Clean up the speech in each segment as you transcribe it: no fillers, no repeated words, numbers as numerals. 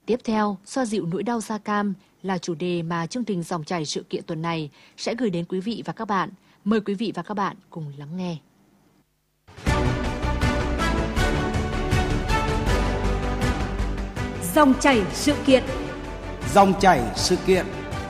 Tiếp theo, xoa dịu nỗi đau da cam là chủ đề mà chương trình Dòng chảy sự kiện tuần này sẽ gửi đến quý vị và các bạn. Mời quý vị và các bạn cùng lắng nghe. Dòng chảy sự kiện. Dòng chảy sự kiện.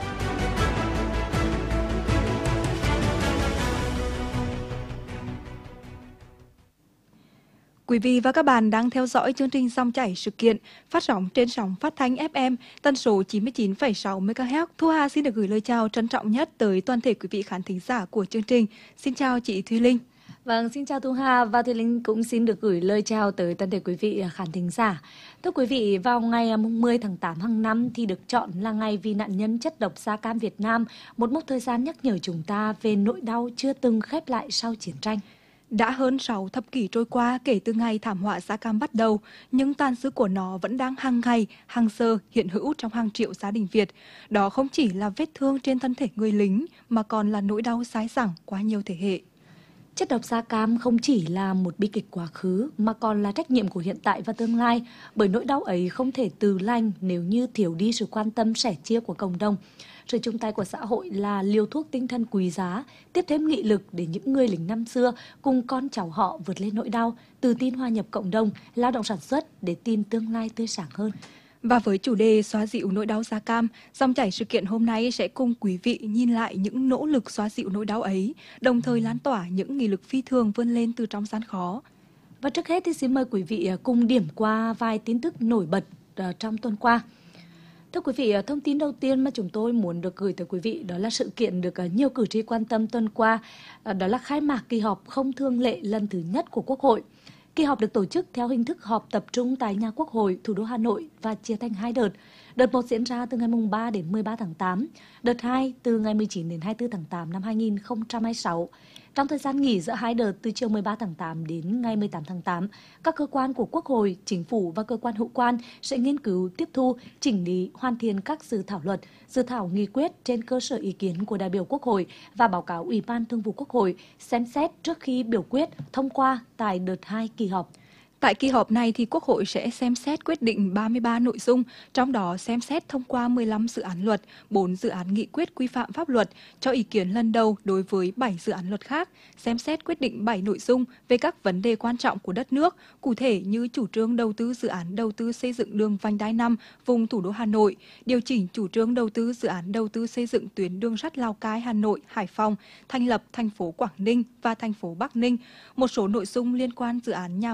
Quý vị và các bạn đang theo dõi chương trình Dòng chảy sự kiện phát sóng trên sóng phát thanh FM tần số 99,6 MHz. Thu Hà xin được gửi lời chào trân trọng nhất tới toàn thể quý vị khán thính giả của chương trình. Xin chào chị Thúy Linh. Vâng, xin chào Thu Hà và Thùy Linh cũng xin được gửi lời chào tới toàn thể quý vị khán thính giả. Thưa quý vị, vào ngày 10 tháng 8 hàng năm thì được chọn là ngày vì nạn nhân chất độc da cam Việt Nam, một mốc thời gian nhắc nhở chúng ta về nỗi đau chưa từng khép lại sau chiến tranh. Đã hơn 6 thập kỷ trôi qua kể từ ngày thảm họa da cam bắt đầu, nhưng tàn dư của nó vẫn đang hàng ngày, hàng giờ hiện hữu trong hàng triệu gia đình Việt. Đó không chỉ là vết thương trên thân thể người lính, mà còn là nỗi đau dai dẳng qua nhiều thế hệ. Chất độc da cam không chỉ là một bi kịch quá khứ mà còn là trách nhiệm của hiện tại và tương lai, bởi nỗi đau ấy không thể từ lành nếu như thiếu đi sự quan tâm sẻ chia của cộng đồng. Sự chung tay của xã hội là liều thuốc tinh thần quý giá, tiếp thêm nghị lực để những người lính năm xưa cùng con cháu họ vượt lên nỗi đau, tự tin hòa nhập cộng đồng, lao động sản xuất để tìm tương lai tươi sáng hơn. Và với chủ đề xoa dịu nỗi đau da cam, Dòng chảy sự kiện hôm nay sẽ cùng quý vị nhìn lại những nỗ lực xoa dịu nỗi đau ấy, đồng thời lan tỏa những nghị lực phi thường vươn lên từ trong gian khó. Và trước hết thì xin mời quý vị cùng điểm qua vài tin tức nổi bật trong tuần qua. Thưa quý vị, thông tin đầu tiên mà chúng tôi muốn được gửi tới quý vị đó là sự kiện được nhiều cử tri quan tâm tuần qua, đó là khai mạc kỳ họp không thường lệ lần thứ nhất của Quốc hội. Kỳ họp được tổ chức theo hình thức họp tập trung tại nhà Quốc hội, thủ đô Hà Nội và chia thành hai đợt. Đợt 1 diễn ra từ ngày 3 đến 13 tháng 8, đợt 2 từ ngày 19 đến 24 tháng 8 năm 2026. Trong thời gian nghỉ giữa hai đợt từ chiều 13 tháng 8 đến ngày 18 tháng 8, các cơ quan của Quốc hội, Chính phủ và cơ quan hữu quan sẽ nghiên cứu, tiếp thu, chỉnh lý, hoàn thiện các dự thảo luật, dự thảo nghị quyết trên cơ sở ý kiến của đại biểu Quốc hội và báo cáo Ủy ban Thường vụ Quốc hội xem xét trước khi biểu quyết thông qua tại đợt 2 kỳ họp. Tại kỳ họp này thì Quốc hội sẽ xem xét quyết định 33 nội dung, trong đó xem xét thông qua 15 dự án luật, 4 dự án nghị quyết quy phạm pháp luật, cho ý kiến lần đầu đối với 7 dự án luật khác, xem xét quyết định 7 nội dung về các vấn đề quan trọng của đất nước, cụ thể như chủ trương đầu tư dự án đầu tư xây dựng đường vành đai 5 vùng thủ đô Hà Nội, điều chỉnh chủ trương đầu tư dự án đầu tư xây dựng tuyến đường sắt Lào Cai, Hà Nội, Hải Phòng, thành lập thành phố Quảng Ninh và thành phố Bắc Ninh, một số nội dung liên quan dự án nhà